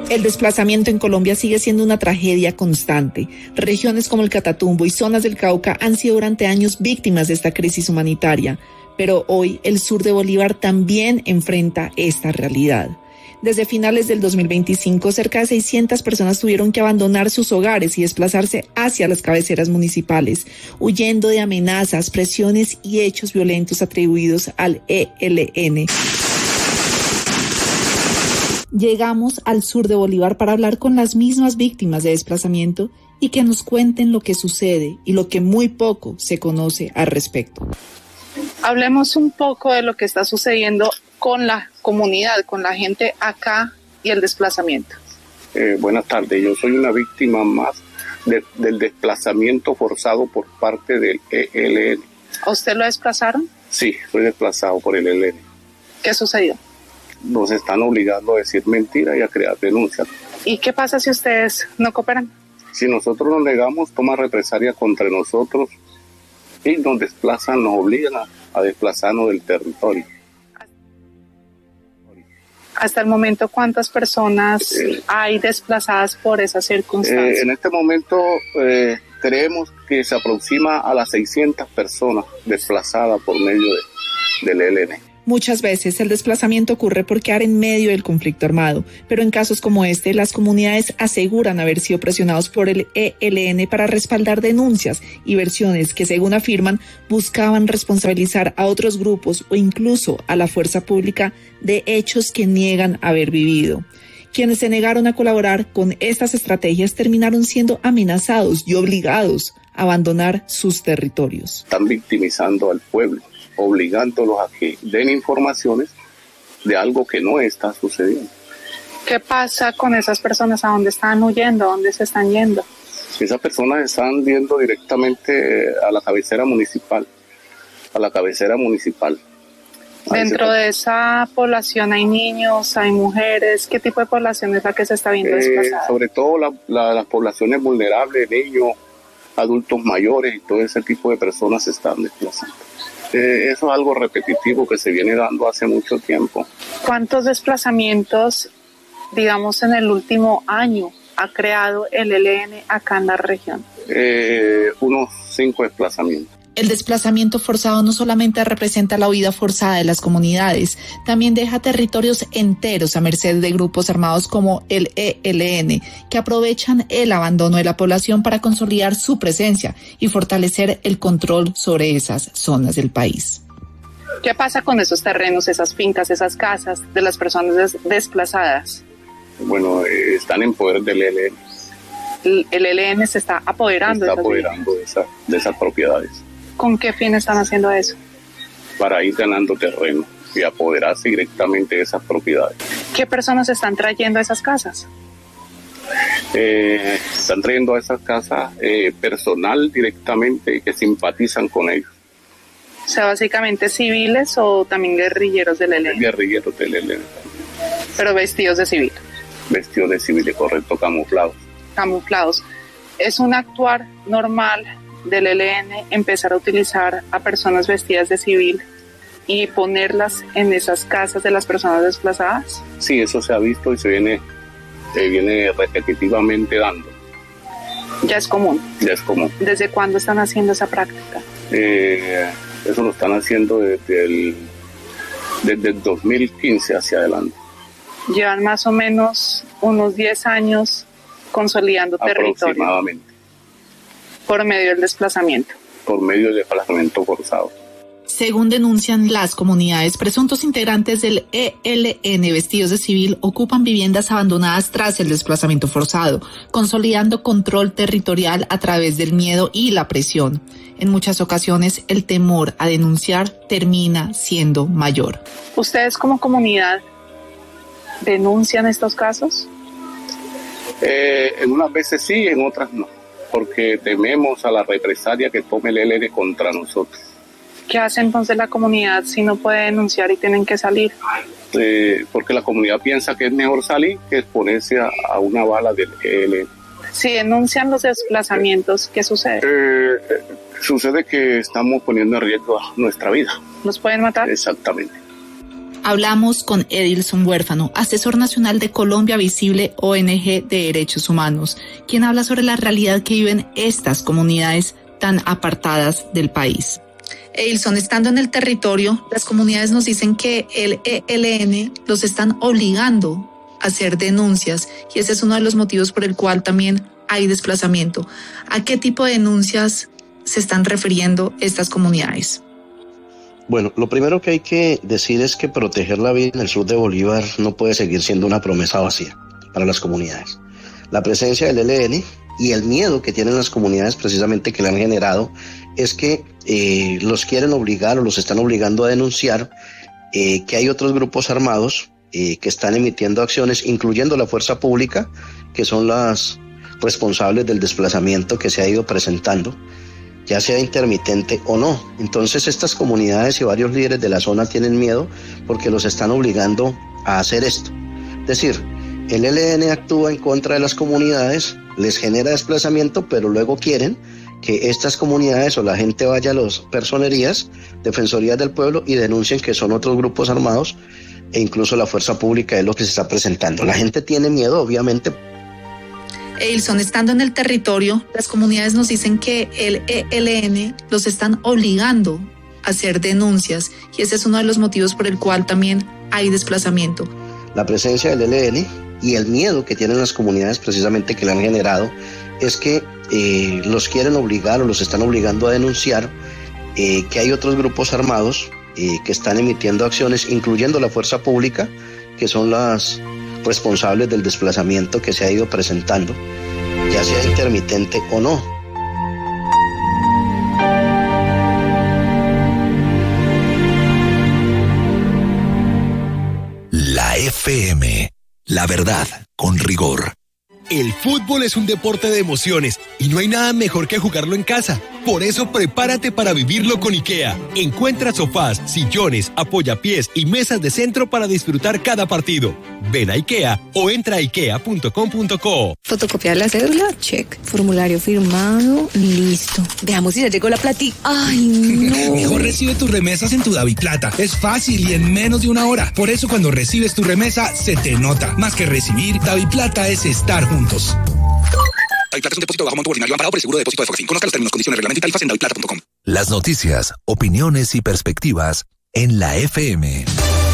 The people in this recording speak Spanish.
El desplazamiento en Colombia sigue siendo una tragedia constante. Regiones como el Catatumbo y zonas del Cauca han sido durante años víctimas de esta crisis humanitaria, pero hoy el sur de Bolívar también enfrenta esta realidad. Desde finales del 2025, cerca de 600 personas tuvieron que abandonar sus hogares y desplazarse hacia las cabeceras municipales, huyendo de amenazas, presiones y hechos violentos atribuidos al ELN. Llegamos al sur de Bolívar para hablar con las mismas víctimas de desplazamiento y que nos cuenten lo que sucede y lo que muy poco se conoce al respecto. Hablemos un poco de lo que está sucediendo con la comunidad, con la gente acá y el desplazamiento. Buenas tardes, yo soy una víctima más del desplazamiento forzado por parte del ELN. ¿A usted lo desplazaron? Sí, fui desplazado por el ELN. ¿Qué sucedió? Nos están obligando a decir mentiras y a crear denuncias. ¿Y qué pasa si ustedes no cooperan? Si nosotros nos negamos, toma represalia contra nosotros y nos desplazan, nos obligan a desplazarnos del territorio. Hasta el momento, ¿cuántas personas hay desplazadas por esas circunstancias? En este momento creemos que se aproxima a las 600 personas desplazadas por medio del ELN. Muchas veces el desplazamiento ocurre por quedar en medio del conflicto armado, pero en casos como este, las comunidades aseguran haber sido presionados por el ELN para respaldar denuncias y versiones que, según afirman, buscaban responsabilizar a otros grupos o incluso a la fuerza pública de hechos que niegan haber vivido. Quienes se negaron a colaborar con estas estrategias terminaron siendo amenazados y obligados a abandonar sus territorios. Están victimizando al pueblo, obligándolos a que den informaciones de algo que no está sucediendo. ¿Qué pasa con esas personas? ¿A dónde están huyendo? ¿A dónde se están yendo? Esas personas están yendo directamente a la cabecera municipal. Dentro de esa población hay niños, hay mujeres. ¿Qué tipo de población es la que se está viendo desplazada? Sobre todo las poblaciones vulnerables, niños, adultos mayores y todo ese tipo de personas se están desplazando. Eso es algo repetitivo que se viene dando hace mucho tiempo. ¿Cuántos desplazamientos, digamos, en el último año ha creado el ELN acá en la región? Unos 5 desplazamientos. El desplazamiento forzado no solamente representa la huida forzada de las comunidades, también deja territorios enteros a merced de grupos armados como el ELN, que aprovechan el abandono de la población para consolidar su presencia y fortalecer el control sobre esas zonas del país. ¿Qué pasa con esos terrenos, esas fincas, esas casas de las personas desplazadas? Bueno, están en poder del ELN. El ELN se está apoderando de esas propiedades. ¿Con qué fin están haciendo eso? Para ir ganando terreno y apoderarse directamente de esas propiedades. ¿Qué personas están trayendo a esas casas? Están trayendo a esas casas personal directamente que simpatizan con ellos. O sea, básicamente civiles o también guerrilleros del ELN. Guerrilleros del ELN. Pero vestidos de civil. Vestidos de civil, correcto, camuflados. Camuflados. ¿Es un actuar normal del ELN empezar a utilizar a personas vestidas de civil y ponerlas en esas casas de las personas desplazadas? Sí, eso se ha visto y se viene repetitivamente dando. Ya es común. ¿Desde cuándo están haciendo esa práctica? Eso lo están haciendo desde el 2015 hacia adelante. Llevan más o menos unos 10 años consolidando territorio. Aproximadamente. Por medio del desplazamiento. Por medio del desplazamiento forzado. Según denuncian las comunidades, presuntos integrantes del ELN vestidos de civil ocupan viviendas abandonadas tras el desplazamiento forzado, consolidando control territorial a través del miedo y la presión. En muchas ocasiones, el temor a denunciar termina siendo mayor. ¿Ustedes como comunidad denuncian estos casos? En unas veces sí, en otras no, porque tememos a la represalia que tome el ELN contra nosotros. ¿Qué hace entonces la comunidad si no puede denunciar y tienen que salir? Porque la comunidad piensa que es mejor salir que exponerse a una bala del ELN. Si denuncian los desplazamientos, ¿qué sucede? Sucede que estamos poniendo en riesgo nuestra vida. ¿Nos pueden matar? Exactamente. Hablamos con Edilson Huérfano, asesor nacional de Colombia Visible, ONG de Derechos Humanos, quien habla sobre la realidad que viven estas comunidades tan apartadas del país. Edilson, estando en el territorio, las comunidades nos dicen que el ELN los están obligando a hacer denuncias y ese es uno de los motivos por el cual también hay desplazamiento. ¿A qué tipo de denuncias se están refiriendo estas comunidades? Bueno, lo primero que hay que decir es que proteger la vida en el sur de Bolívar no puede seguir siendo una promesa vacía para las comunidades. La presencia del ELN y el miedo que tienen las comunidades precisamente que le han generado es que los quieren obligar o los están obligando a denunciar que hay otros grupos armados que están emitiendo acciones, incluyendo la fuerza pública, que son las responsables del desplazamiento que se ha ido presentando, ya sea intermitente o no. Entonces estas comunidades y varios líderes de la zona tienen miedo porque los están obligando a hacer esto. Es decir, el ELN actúa en contra de las comunidades, les genera desplazamiento, pero luego quieren que estas comunidades o la gente vaya a las personerías, defensorías del pueblo y denuncien que son otros grupos armados e incluso la fuerza pública es lo que se está presentando. La gente tiene miedo, obviamente. Edilson, estando en el territorio, las comunidades nos dicen que el ELN los están obligando a hacer denuncias y ese es uno de los motivos por el cual también hay desplazamiento. La presencia del ELN y el miedo que tienen las comunidades precisamente que le han generado es que los quieren obligar o los están obligando a denunciar que hay otros grupos armados que están emitiendo acciones, incluyendo la fuerza pública, que son las responsables del desplazamiento que se ha ido presentando, ya sea intermitente o no. La FM, la verdad con rigor. El fútbol es un deporte de emociones y no hay nada mejor que jugarlo en casa. Por eso prepárate para vivirlo con IKEA. Encuentra sofás, sillones, apoyapiés y mesas de centro para disfrutar cada partido. Ven a IKEA o entra a ikea.com.co. Fotocopiar la cédula, check. Formulario firmado, listo. Veamos si ya llegó la platica. Ay, no. Mejor recibe tus remesas en tu DaviPlata. Es fácil y en menos de una hora. Por eso cuando recibes tu remesa, se te nota. Más que recibir, DaviPlata es estar juntos. DaviPlata es un depósito bajo monto ordinario amparado por el seguro de depósito de Focafin. Conozca los términos, condiciones, reglamento y tarifas en daviplata.com. Las noticias, opiniones y perspectivas en la FM.